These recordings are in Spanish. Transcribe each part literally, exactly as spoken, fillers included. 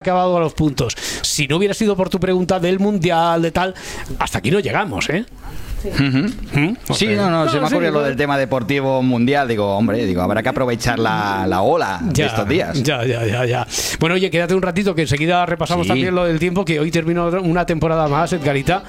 acabado a los puntos. Si no hubiera sido por tu pregunta del Mundial, de tal, hasta aquí no llegamos, ¿eh? Sí, uh-huh. ¿Mm? Sí, no, no, no, se me ocurrió sí, lo del tema deportivo mundial. Digo, hombre, digo, habrá que aprovechar la, la ola ya, de estos días. Ya, ya, ya, ya. Bueno, oye, quédate un ratito que enseguida repasamos sí. también lo del tiempo, que hoy terminó una temporada más, Edgarita.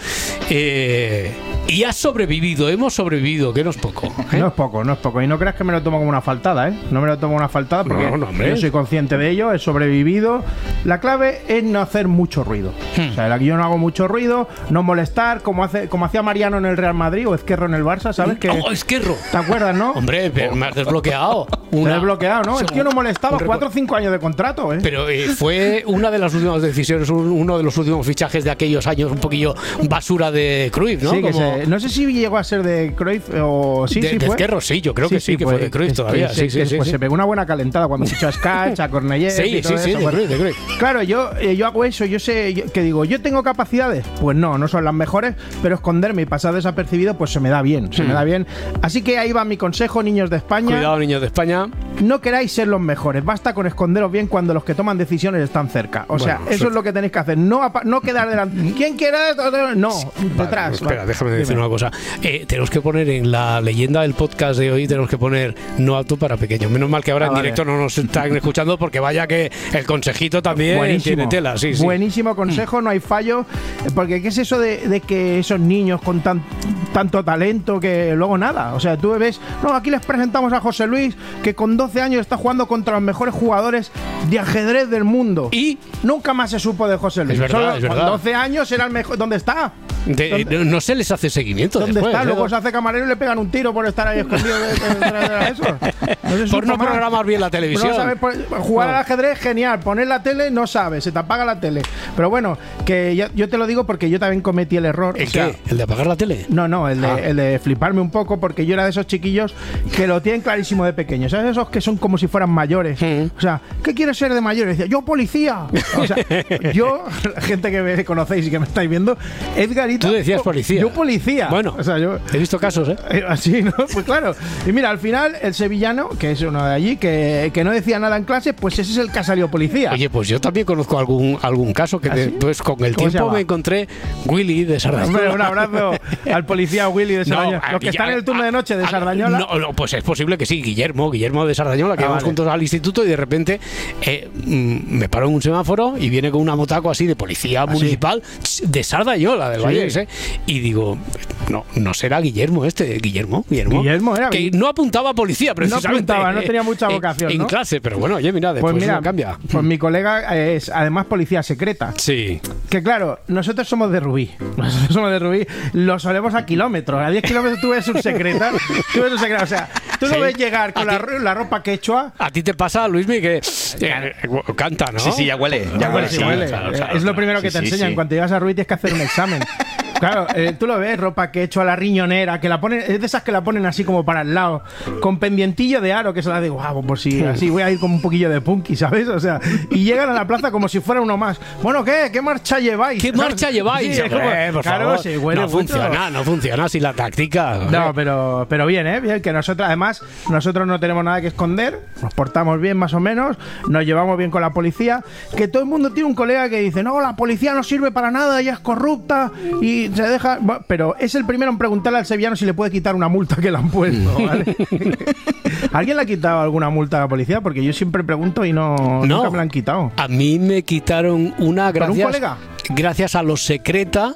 Eh, y has sobrevivido, hemos sobrevivido, que no es poco. ¿eh? No es poco, no es poco. Y no creas que me lo tomo como una faltada, ¿eh? No me lo tomo como una faltada porque no, no, yo soy consciente de ello, he sobrevivido. La clave es no hacer mucho ruido. Hmm. O sea, yo no hago mucho ruido, no molestar, como hace, como hacía Mariano en el Real Madrid o Ezquerro en el Barça, ¿sabes? Que, oh, Ezquerro. ¿Te acuerdas, no? Hombre, pero me has desbloqueado. Una... Me has desbloqueado, ¿no? Es que yo no molestaba, cuatro o cinco años de contrato, ¿eh? Pero eh, fue una de las últimas decisiones, un, uno de los últimos fichajes de aquellos años, un poquillo basura de Cruyff, ¿no? Sí, que Como... se, no sé si llegó a ser de Cruyff o sí, de, sí de fue. Ezquerro, sí, yo creo sí, que sí, sí que fue, fue de Cruyff todavía. Sí, sí, sí, pues sí. se pegó una buena calentada cuando fichó a Skach, a Cornellé. Sí, y todo sí, sí, eso, de pues. Cruyff, de Cruyff. Claro, yo, eh, yo hago eso, yo sé yo, que digo, ¿yo tengo capacidades? Pues no, no son las mejores, pero esconderme y pasar desapercibido, pues se me da bien, se hmm. me da bien. Así que ahí va mi consejo, niños de España. Cuidado, niños de España. No queráis ser los mejores, basta con esconderos bien cuando los que toman decisiones están cerca. O bueno, sea, eso sí. es lo que tenéis que hacer, no, no quedar delante. ¿Quién quiere? No, vale, detrás. Espera, vale. déjame decir Dime. una cosa. Eh, tenemos que poner en la leyenda del podcast de hoy, tenemos que poner no apto para pequeños. Menos mal que ahora ah, en vale. directo no nos están escuchando, porque vaya que el consejito también Buenísimo. tiene tela. Sí, sí. Buenísimo consejo, no hay fallo. Porque ¿qué es eso de, de que esos niños con tan, tanto talento que luego nada? O sea, tú ves, no, aquí les presentamos a José Luis, que con doce años está jugando contra los mejores jugadores de ajedrez del mundo. Y nunca más se supo de José Luis. Es verdad, Solo es verdad. Con doce años era el mejor. ¿Dónde está? De, ¿Dónde? No se les hace seguimiento. ¿Dónde después, está? ¿eh? Luego se hace camarero y le pegan un tiro por estar ahí escondido de, de, de, de eso. No por no más. programar bien la televisión. No sabe, por, jugar no. al ajedrez, genial. Poner la tele, no sabe, se te apaga la tele. Pero bueno, que yo, yo te lo digo porque yo también cometí el error. ¿El o sea, qué? ¿El de apagar la tele? No, no, el de, ah. el de fliparme un poco, porque yo era de esos chiquillos que lo tienen clarísimo de pequeños. ¿Sabes? Esos que son como si fueran mayores. Mm. O sea, ¿qué quieres ser de mayor? Y decía, yo policía. O sea, yo, gente que me conocéis y que me estáis viendo, Edgarita. Tú decías policía. Yo policía. Bueno, o sea, yo he visto casos, ¿eh? Así, ¿no? Pues claro. Y mira, al final, el sevillano, que es uno de allí, que, que no decía nada en clase, pues ese es el que ha salido policía. Oye, pues yo también conozco algún, algún caso que, ¿Ah, sí? pues con el tiempo me encontré Willy de Sardañola. Hombre, un abrazo al policía Willy de Sardañola. No, Los que ya, están en el turno a, de noche de a, Sardañola. No, no, pues es posible que sí, Guillermo, Guillermo de Sardañola, que ah, vamos vale. juntos al instituto y de repente eh, me paro en un semáforo y viene con una motaco así de policía ¿Ah, municipal sí? de Sardañola, del sí. Valle ese, y digo, no, no será Guillermo este, Guillermo, Guillermo, Guillermo era que no apuntaba a policía, precisamente. No apuntaba, no tenía mucha vocación, en, ¿no? en clase, pero bueno, oye, mira, después pues mira, cambia. Pues mi colega es además policía secreta. Sí. Que claro, nosotros somos de Rubí. Nosotros somos de Rubí, lo solemos a kilómetros. A diez kilómetros tú ves un secreta. Tú ves un secreta. O sea, tú sí. lo ves llegar con la, la ropa quechua. A ti te pasa, Luismi, que eh, canta, ¿no? Sí, sí, ya huele. Ya huele, sí, sí, huele. Claro, claro, es lo primero que sí, te sí, enseñan. sí. Cuando llegas a Rubí tienes que hacer un examen. Claro, eh, tú lo ves, ropa que he hecho a la riñonera, que la ponen, es de esas que la ponen así como para el lado, con pendientillo de aro, que se la digo, guau, por si así voy a ir con un poquillo de punky, ¿sabes? O sea, y llegan a la plaza como si fuera uno más. Bueno, ¿qué? ¿Qué marcha lleváis? ¿Qué marcha lleváis? Sí, como, eh, por claro, favor. se huele no mucho. funciona, no funciona así la táctica. No, pero, pero bien, ¿eh? Bien, que nosotros, además, nosotros no tenemos nada que esconder, nos portamos bien más o menos, nos llevamos bien con la policía, que todo el mundo tiene un colega que dice, no, la policía no sirve para nada, ella es corrupta y se deja... Bueno, pero es el primero en preguntarle al sevillano si le puede quitar una multa que le han puesto, ¿vale? ¿Alguien le ha quitado alguna multa a la policía? Porque yo siempre pregunto y no, no nunca me la han quitado. A mí me quitaron una gracias, ¿Por un colega? Gracias a los secreta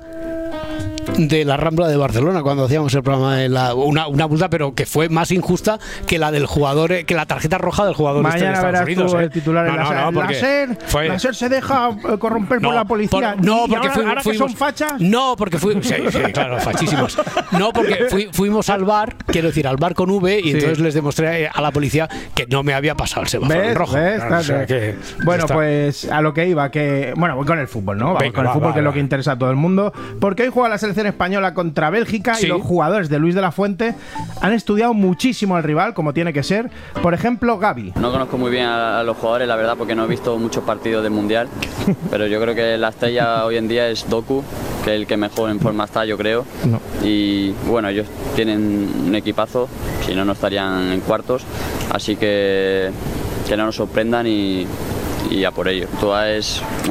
de la Rambla de Barcelona, cuando hacíamos el programa de la, una, una multa, pero que fue más injusta que la del jugador, que la tarjeta roja del jugador. Mañana este de Estados verás Unidos, tú ¿eh? el titular en no, la no, no, la SER, fue... la SER se deja corromper no, por la policía. Por, no, y porque ahora, fui, ahora fuimos, que son fachas. No, porque fui, sí, sí, claro, fachísimos. No, porque fui, fuimos al bar, quiero decir, al bar con V, y sí. entonces les demostré a la policía que no me había pasado el semáforo en rojo. ¿Ves? Claro, o sea, que, bueno, pues a lo que iba, que bueno, voy con el fútbol, ¿no? Vamos Venga, con el va, fútbol, va, que va. es lo que interesa a todo el mundo. Porque hoy juega la selección española contra Bélgica sí. y los jugadores de Luis de la Fuente han estudiado muchísimo al rival, como tiene que ser. Por ejemplo, Gavi. No conozco muy bien a, a los jugadores, la verdad, porque no he visto muchos partidos del Mundial, pero yo creo que la estrella hoy en día es Doku, que es el que mejor en forma está, yo creo. No. Y bueno, ellos tienen un equipazo, si no, no estarían en cuartos, así que que no nos sorprendan y, y a por ello. Toda es